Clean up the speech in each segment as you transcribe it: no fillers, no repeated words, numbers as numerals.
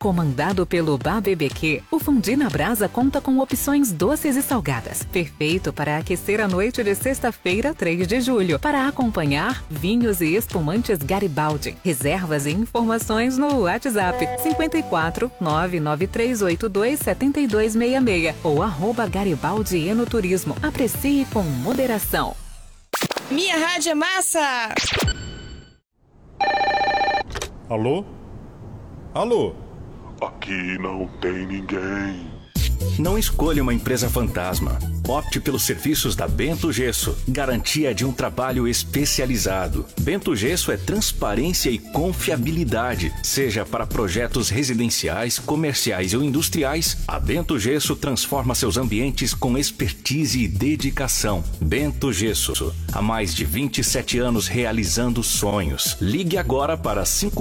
Comandado pelo BBQ, o Fundi na Brasa conta com opções doces e salgadas. Perfeito para aquecer a noite de sexta-feira, 3 de julho. Para acompanhar, vinhos e espumantes Garibaldi. Reservas e informações no WhatsApp 54 99382 7266 ou @Garibaldi Enoturismo. Aprecie com moderação. Minha rádio é massa! Alô? Alô? Aqui não tem ninguém. Não escolha uma empresa fantasma. Opte pelos serviços da Bento Gesso. Garantia de um trabalho especializado. Bento Gesso é transparência e confiabilidade. Seja para projetos residenciais, comerciais ou industriais, a Bento Gesso transforma seus ambientes com expertise e dedicação. Bento Gesso. Há mais de 27 anos realizando sonhos. Ligue agora para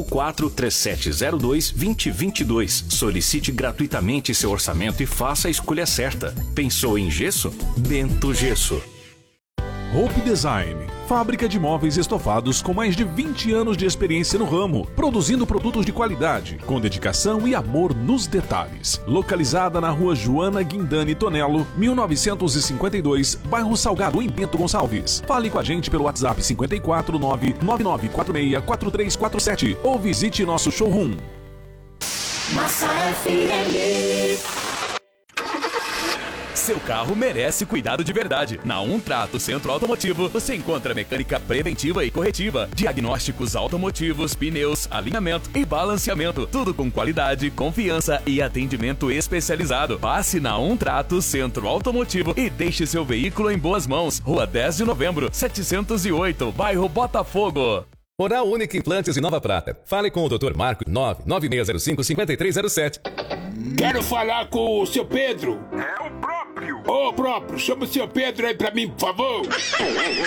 543702-2022. Solicite gratuitamente seu orçamento e faça a escolha certa. Pensou em gesso? Bento Gesso. Hope Design, fábrica de móveis estofados com mais de 20 anos de experiência no ramo, produzindo produtos de qualidade, com dedicação e amor nos detalhes. Localizada na rua Joana Guindani Tonello, 1952, bairro Salgado, em Bento Gonçalves. Fale com a gente pelo WhatsApp 549-9946-4347 ou visite nosso showroom. Massa FM. Seu carro merece cuidado de verdade. Na Trato Centro Automotivo, você encontra mecânica preventiva e corretiva, diagnósticos automotivos, pneus, alinhamento e balanceamento. Tudo com qualidade, confiança e atendimento especializado. Passe na Trato Centro Automotivo e deixe seu veículo em boas mãos. Rua 10 de Novembro, 708, bairro Botafogo. Oral Única Implantes de Nova Prata. Fale com o Dr. Marco 99605-5307. Quero falar com o seu Pedro. É o próprio. Ô, próprio, chama o seu Pedro aí pra mim, por favor.